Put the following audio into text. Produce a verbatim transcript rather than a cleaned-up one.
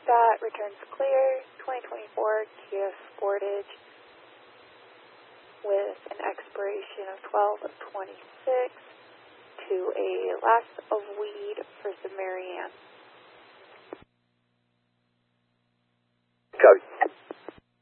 Dot returns clear, twenty twenty-four Kia Sportage with an expiration of twelve of twenty-six to a last of weed for the Marianne.